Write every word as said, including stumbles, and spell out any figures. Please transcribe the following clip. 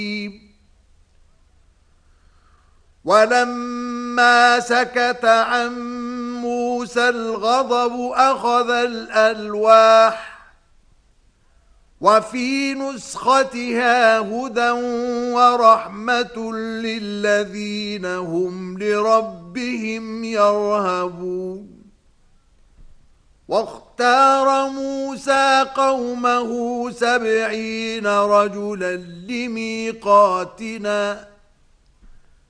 ولما سكت عن موسى الغضب أخذ الألواح وفي نسختها هدى ورحمة للذين هم لربهم يرهبون. واختار موسى قومه سبعين رجلا لميقاتنا